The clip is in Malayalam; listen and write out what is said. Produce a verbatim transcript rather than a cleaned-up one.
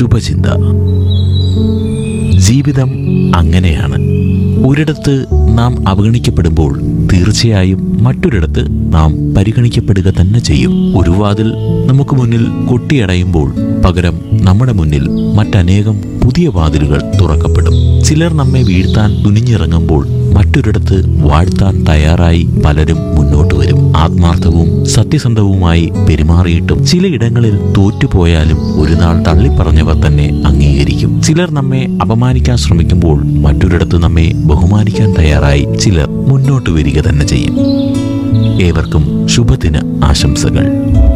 ശുഭചിന്ത. ജീവിതം അങ്ങനെയാണ്. ഒരിടത്ത് നാം അവഗണിക്കപ്പെടുമ്പോൾ തീർച്ചയായും മറ്റൊരിടത്ത് നാം പരിഗണിക്കപ്പെടുക തന്നെ ചെയ്യും. ഒരു വാതിൽ നമുക്ക് മുന്നിൽ കൊട്ടിയടയുമ്പോൾ പകരം നമ്മുടെ മുന്നിൽ മറ്റനേകം പുതിയ വാതിലുകൾ തുറക്കപ്പെടും. ചിലർ നമ്മെ വീഴ്ത്താൻ തുനിഞ്ഞിറങ്ങുമ്പോൾ മറ്റൊരിടത്ത് വാഴ്ത്താൻ തയ്യാറായി പലരും മുന്നോട്ട് വരും. ആത്മാർത്ഥവും സത്യസന്ധവുമായി പെരുമാറിയിട്ടും ചിലയിടങ്ങളിൽ തോറ്റുപോയാലും ഒരു നാൾ തള്ളിപ്പറഞ്ഞവർ തന്നെ അംഗീകരിക്കും. ചിലർ നമ്മെ അപമാനിക്കാൻ ശ്രമിക്കുമ്പോൾ മറ്റൊരിടത്ത് നമ്മെ ബഹുമാനിക്കാൻ തയ്യാറായി ചിലർ മുന്നോട്ട് വരിക തന്നെ ചെയ്യും. ഏവർക്കും ശുഭദിന ആശംസകൾ.